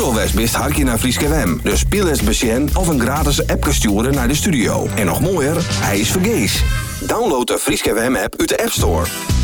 Autowest best harkje naar Frieske Wem. Dus speel eens besjen of een gratis app sturen naar de studio. En nog mooier, hij is vergees. Download de Frieske Wem app uit de App Store.